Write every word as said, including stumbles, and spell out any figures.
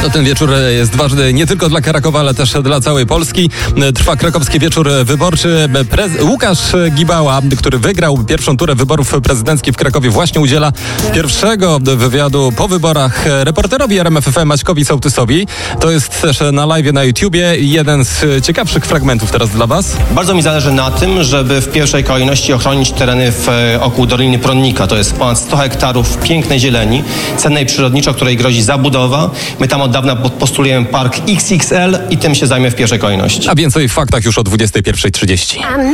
No, ten wieczór jest ważny nie tylko dla Krakowa, ale też dla całej Polski. Trwa krakowski wieczór wyborczy. Prez- Łukasz Gibała, który wygrał pierwszą turę wyborów prezydenckich w Krakowie, właśnie udziela pierwszego wywiadu po wyborach reporterowi R M F F M Maćkowi Sołtysowi. To jest też na live na YouTubie. Jeden z ciekawszych fragmentów teraz dla Was. Bardzo mi zależy na tym, żeby w pierwszej kolejności ochronić tereny w około Doliny Pronnika. To jest ponad sto hektarów pięknej zieleni, cennej przyrodniczo, której grozi zabudowa. My tam od dawna postulujemy park X X L i tym się zajmę w pierwszej kolejności. A więcej w faktach już o dwudziestej pierwszej trzydzieści.